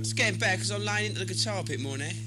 It's getting better because I'm laying into the guitar a bit more now.